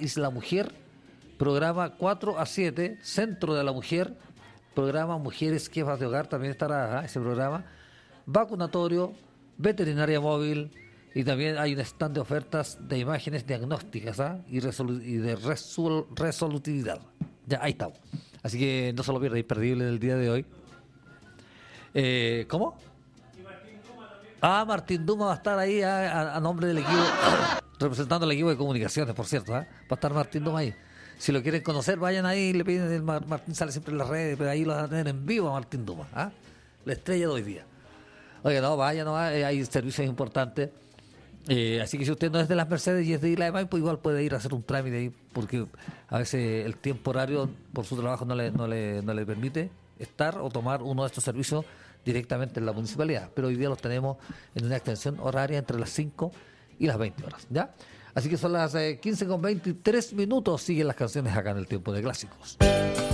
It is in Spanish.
Isla Mujer, programa 4 a 7, Centro de la Mujer, programa Mujeres Jefas de Hogar, también estará ese programa, vacunatorio, veterinaria móvil, y también hay un stand de ofertas de imágenes diagnósticas y de resolutividad. Ya, ahí estamos. Así que no se lo pierda, imperdible del día de hoy. ¿Cómo? Martín Duma va a estar ahí a nombre del equipo, representando al equipo de comunicaciones, por cierto. Va a estar Martín Duma ahí. Si lo quieren conocer, vayan ahí, le piden, Martín sale siempre en las redes, pero ahí lo van a tener en vivo a Martín Duma. La estrella de hoy día. Oiga, no, vaya, hay servicios importantes. Así que si usted no es de las Mercedes y es de Isla de Maipo, igual puede ir a hacer un trámite ahí, porque a veces el tiempo horario por su trabajo no le permite estar o tomar uno de estos servicios directamente en la municipalidad, pero hoy día los tenemos en una extensión horaria entre las 5 y las 20 horas, ¿ya? Así que son las 15:23 minutos, siguen las canciones acá en el Tiempo de Clásicos.